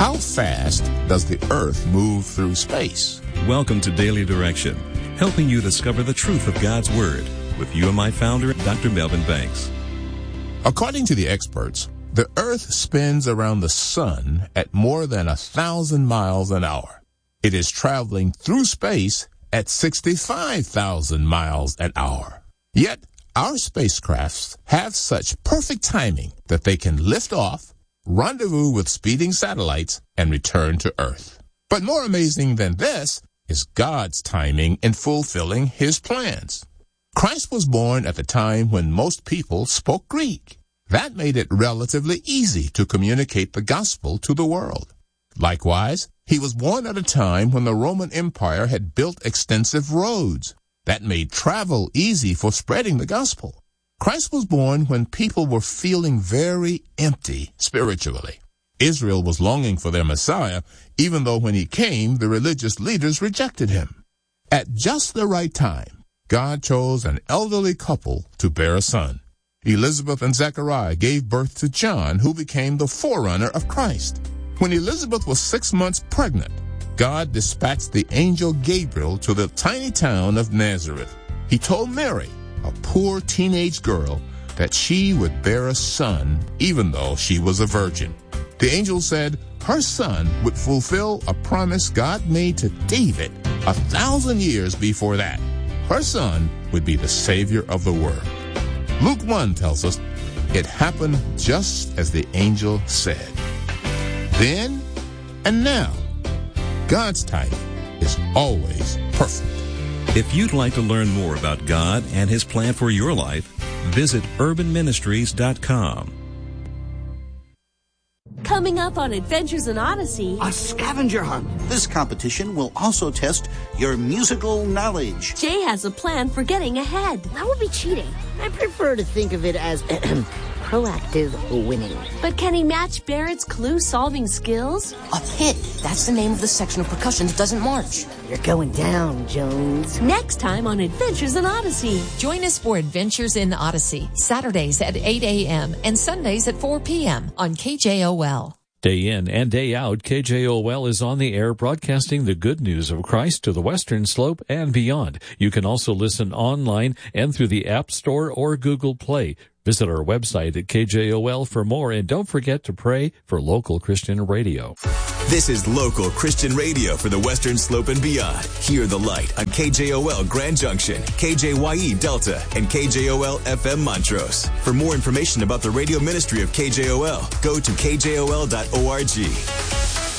How fast does the Earth move through space? Welcome to Daily Direction, helping you discover the truth of God's Word with UMI founder, Dr. Melvin Banks. According to the experts, the Earth spins around the sun at more than 1,000 miles an hour. It is traveling through space at 65,000 miles an hour. Yet, our spacecrafts have such perfect timing that they can lift off, rendezvous with speeding satellites, and return to Earth. But more amazing than this is God's timing in fulfilling His plans. Christ was born at the time when most people spoke Greek. That made it relatively easy to communicate the gospel to the world. Likewise, He was born at a time when the Roman Empire had built extensive roads. That made travel easy for spreading the gospel. Christ was born when people were feeling very empty spiritually. Israel was longing for their Messiah, even though when He came, the religious leaders rejected Him. At just the right time, God chose an elderly couple to bear a son. Elizabeth and Zechariah gave birth to John, who became the forerunner of Christ. When Elizabeth was 6 months pregnant, God dispatched the angel Gabriel to the tiny town of Nazareth. He told Mary, a poor teenage girl, that she would bear a son, even though she was a virgin. The angel said her son would fulfill a promise God made to David 1,000 years before that. Her son would be the Savior of the world. Luke 1 tells us it happened just as the angel said. Then and now, God's timing is always perfect. If you'd like to learn more about God and His plan for your life, visit urbanministries.com. Coming up on Adventures in Odyssey, a scavenger hunt. This competition will also test your musical knowledge. Jay has a plan for getting ahead. That would be cheating. I prefer to think of it as proactive winning. But can he match Barrett's clue-solving skills? A hit. That's the name of the section of percussion that doesn't march. You're going down, Jones. Next time on Adventures in Odyssey. Join us for Adventures in Odyssey, Saturdays at 8 a.m. and Sundays at 4 p.m. on KJOL. Day in and day out, KJOL is on the air broadcasting the good news of Christ to the Western Slope and beyond. You can also listen online and through the App Store or Google Play. Visit our website at KJOL for more, and don't forget to pray for local Christian radio. This is local Christian radio for the Western Slope and beyond. Hear the light on KJOL Grand Junction, KJYE Delta, and KJOL FM Montrose. For more information about the radio ministry of KJOL, go to KJOL.org.